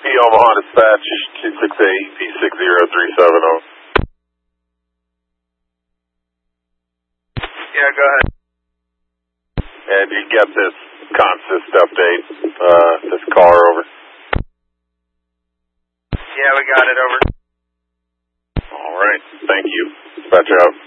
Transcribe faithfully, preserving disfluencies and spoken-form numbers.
P Omaha Dispatch two six eight P six zero three seven zero. Yeah, go ahead. And you get this consist update, uh, this car over. Yeah, we got it over. All right, thank you. Dispatch out.